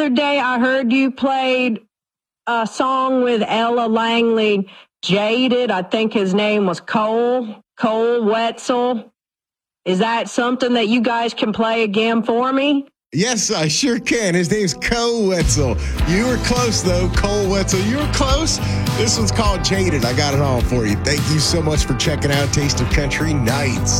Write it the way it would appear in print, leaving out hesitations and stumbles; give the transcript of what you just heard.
other day I heard you played a song with Ella Langley, Jaded. I think his name was Cole Wetzel. Is that something that you guys can play again for me? Yes, I sure can. His name's Cole Wetzel. You were close, though, Cole Wetzel. You were close. This one's called Jaded. I got it all for you. Thank you so much for checking out Taste of Country Nights.